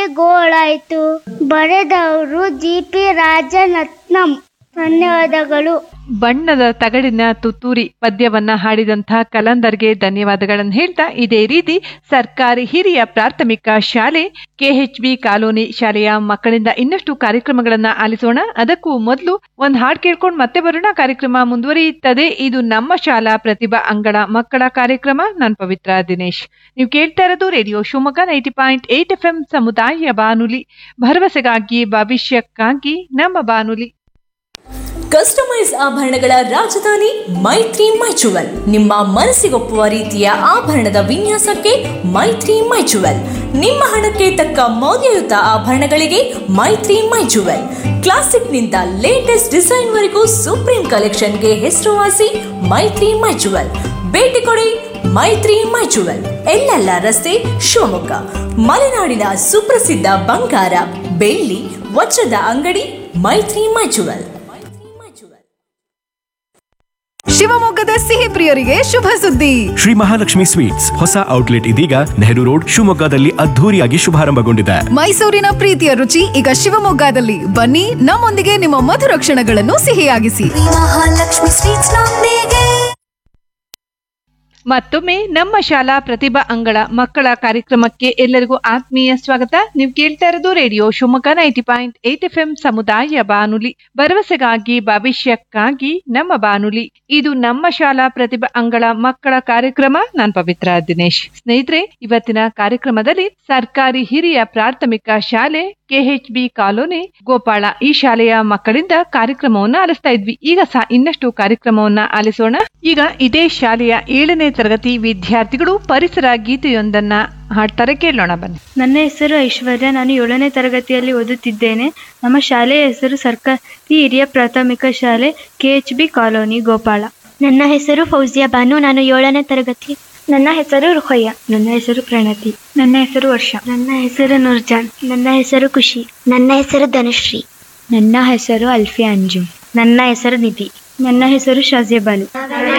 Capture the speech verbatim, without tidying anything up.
ಗೋಳಾಯ್ತು. ಬರೆದವರು G P Rajaratnam. ಧನ್ಯವಾದಗಳು. ಬಣ್ಣದ ತಗಡಿನ ತುತ್ತೂರಿ ಪದ್ಯವನ್ನ ಹಾಡಿದಂತಹ ಕಲಂದರ್ಗೆ ಧನ್ಯವಾದಗಳನ್ನು ಹೇಳ್ತಾ, ಇದೇ ರೀತಿ ಸರ್ಕಾರಿ ಹಿರಿಯ ಪ್ರಾಥಮಿಕ ಶಾಲೆ ಕೆಎಚ್ ಬಿ ಕಾಲೋನಿ ಶಾಲೆಯ ಮಕ್ಕಳಿಂದ ಇನ್ನಷ್ಟು ಕಾರ್ಯಕ್ರಮಗಳನ್ನ ಆಲಿಸೋಣ. ಅದಕ್ಕೂ ಮೊದಲು ಒಂದ್ ಹಾಡ್ ಕೇಳ್ಕೊಂಡು ಮತ್ತೆ ಬರೋಣ. ಕಾರ್ಯಕ್ರಮ ಮುಂದುವರಿಯುತ್ತದೆ. ಇದು ನಮ್ಮ ಶಾಲಾ ಪ್ರತಿಭಾ ಅಂಗಳ ಮಕ್ಕಳ ಕಾರ್ಯಕ್ರಮ. ನಾನ್ ಪವಿತ್ರ ದಿನೇಶ್. ನೀವು ಕೇಳ್ತಾ ಇರೋದು radio Shivamogga ninety point eight F M ಸಮುದಾಯ ಬಾನುಲಿ, ಭರವಸೆಗಾಗಿ ಭವಿಷ್ಯಕ್ಕಾಗಿ ನಮ್ಮ ಬಾನುಲಿ. ಕಸ್ಟಮೈಸ್ ಆಭರಣಗಳ ರಾಜಧಾನಿ ಮೈತ್ರಿ ಮೈಚುವಲ್. ನಿಮ್ಮ ಮನಸ್ಸಿಗೊಪ್ಪುವ ರೀತಿಯ ಆಭರಣದ ವಿನ್ಯಾಸಕ್ಕೆ ಮೈತ್ರಿ ಮೈಚುವಲ್. ನಿಮ್ಮ ಹಣಕ್ಕೆ ತಕ್ಕ ಮೌಲ್ಯಯುತ ಆಭರಣಗಳಿಗೆ ಮೈತ್ರಿ ಮೈಚುವಲ್. ಕ್ಲಾಸಿಕ್ನಿಂದ ಲೇಟೆಸ್ಟ್ ಡಿಸೈನ್ ವರೆಗೂ ಸುಪ್ರೀಂ ಕಲೆಕ್ಷನ್ಗೆ ಹೆಸರುವಾಸಿ ಮೈತ್ರಿ ಮೈಚುವಲ್. ಭೇಟಿ ಕೊಡಿ ಮೈತ್ರಿ ಮೈಚುವಲ್, ಎಲ್ಲೆಲ್ಲ ರಸ್ತೆ, ಶಿವಮೊಗ್ಗ. ಮಲೆನಾಡಿನ ಸುಪ್ರಸಿದ್ಧ ಬಂಗಾರ, ಬೆಳ್ಳಿ, ವಜ್ರದ ಅಂಗಡಿ ಮೈತ್ರಿ ಮೈಚುವಲ್. ಶಿವಮೊಗ್ಗದ ಸಿಹಿ ಪ್ರಿಯರಿಗೆ ಶುಭ ಸುದ್ದಿ. ಶ್ರೀ ಮಹಾಲಕ್ಷ್ಮಿ ಸ್ವೀಟ್ಸ್ ಹೊಸ ಔಟ್ಲೆಟ್ ಇದೀಗ ನೆಹರು ರೋಡ್ ಶಿವಮೊಗ್ಗದಲ್ಲಿ ಅದ್ಧೂರಿಯಾಗಿ ಶುಭಾರಂಭಗೊಂಡಿದೆ. ಮೈಸೂರಿನ ಪ್ರೀತಿಯ ರುಚಿ ಈಗ ಶಿವಮೊಗ್ಗದಲ್ಲಿ. ಬನ್ನಿ, ನಮ್ಮೊಂದಿಗೆ ನಿಮ್ಮ ಮಧುರ ಕ್ಷಣಗಳನ್ನು ಸಿಹಿಯಾಗಿಸಿ. ಮಹಾಲಕ್ಷ್ಮಿ ಸ್ವೀಟ್ಸ್ ನೊಂದಿಗೆ. ಮತ್ತೊಮ್ಮೆ ನಮ್ಮ ಶಾಲಾ ಪ್ರತಿಭಾ ಅಂಗಳ ಮಕ್ಕಳ ಕಾರ್ಯಕ್ರಮಕ್ಕೆ ಎಲ್ಲರಿಗೂ ಆತ್ಮೀಯ ಸ್ವಾಗತ. ನೀವು ಕೇಳ್ತಾ ಇರೋದು radio Shivamogga ninety point eight F M ಸಮುದಾಯ ಬಾನುಲಿ, ಭರವಸೆಗಾಗಿ ಭವಿಷ್ಯಕ್ಕಾಗಿ ನಮ್ಮ ಬಾನುಲಿ. ಇದು ನಮ್ಮ ಶಾಲಾ ಪ್ರತಿಭಾ ಅಂಗಳ ಮಕ್ಕಳ ಕಾರ್ಯಕ್ರಮ. ನಾನ್ ಪವಿತ್ರ ದಿನೇಶ್. ಸ್ನೇಹಿತರೆ, ಇವತ್ತಿನ ಕಾರ್ಯಕ್ರಮದಲ್ಲಿ ಸರ್ಕಾರಿ ಹಿರಿಯ ಪ್ರಾಥಮಿಕ ಶಾಲೆ ಕೆಎಚ್ ಬಿ ಕಾಲೋನಿ ಗೋಪಾಳ ಈ ಶಾಲೆಯ ಮಕ್ಕಳಿಂದ ಕಾರ್ಯಕ್ರಮವನ್ನ ಆಲಿಸ್ತಾ ಇದ್ವಿ. ಈಗ ಸಹ ಇನ್ನಷ್ಟು ಕಾರ್ಯಕ್ರಮವನ್ನ ಆಲಿಸೋಣ. ಈಗ ಇದೇ ಶಾಲೆಯ ಏಳನೇ ತರಗತಿ ವಿದ್ಯಾರ್ಥಿಗಳು ಪರಿಸರ ಗೀತೆಯೊಂದನ್ನ ಹಾಡ್ತಾರೆ, ಕೇಳೋಣ ಬನ್ನಿ. ನನ್ನ ಹೆಸರು ಐಶ್ವರ್ಯ. ನಾನು ಏಳನೇ ತರಗತಿಯಲ್ಲಿ ಓದುತ್ತಿದ್ದೇನೆ. ನಮ್ಮ ಶಾಲೆಯ ಹೆಸರು ಸರ್ಕಾರಿ ಹಿರಿಯ ಪ್ರಾಥಮಿಕ ಶಾಲೆ ಕೆಎಚ್ ಬಿ ಕಾಲೋನಿ ಗೋಪಾಳ. ನನ್ನ ಹೆಸರು ಫೌಜಿಯಾ ಬಾನು. ನಾನು ಏಳನೇ ತರಗತಿ. ನನ್ನ ಹೆಸರು ರುಖಯ್ಯ. ನನ್ನ ಹೆಸರು ಪ್ರಣತಿ. ನನ್ನ ಹೆಸರು ವರ್ಷ. ನನ್ನ ಹೆಸರು ನೂರ್ಜಾನ್. ನನ್ನ ಹೆಸರು ಖುಷಿ. ನನ್ನ ಹೆಸರು ಧನುಶ್ರೀ. ನನ್ನ ಹೆಸರು ಅಲ್ಫಿಯಾ ಅಂಜುಮ್. ನನ್ನ ಹೆಸರು ನಿಧಿ. ನನ್ನ ಹೆಸರು ಶಾಜಿಯಾ ಬಾನು. ನನ್ನ